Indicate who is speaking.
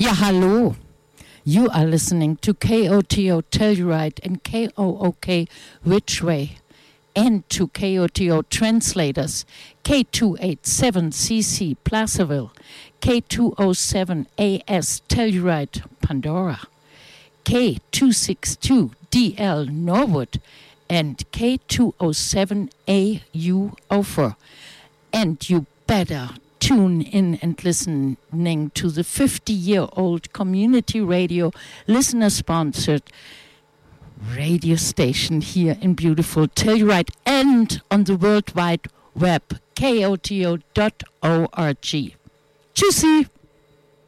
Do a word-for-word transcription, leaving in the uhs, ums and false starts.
Speaker 1: Ja, hallo. You are listening to K O T O Telluride and K O O K Ridgeway, and to K O T O translators K two eighty-seven C C Placerville, K two oh seven A S Telluride Pandora, K two sixty-two D L Norwood, and K two oh seven A U Ophir. And you better tune in and listening to the fifty-year-old community radio, listener-sponsored radio station here in beautiful Telluride and on the World Wide Web, K O T O dot org. Tschüssi!